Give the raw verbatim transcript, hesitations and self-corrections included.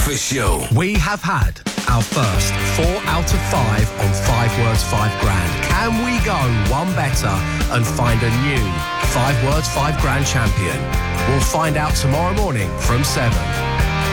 Breakfast Show. We have had our first four out of five on Five Words, Five Grand. Can we go one better and find a new Five Words, Five Grand champion? We'll find out tomorrow morning from seven.